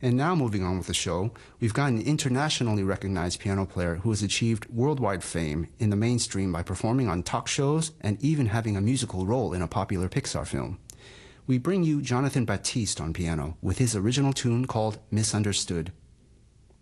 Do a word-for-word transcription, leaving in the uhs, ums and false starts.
And now moving on with the show, we've got an internationally recognized piano player who has achieved worldwide fame in the mainstream by performing on talk shows and even having a musical role in a popular Pixar film. We bring you Jonathan Batiste on piano with his original tune called Misunderstood.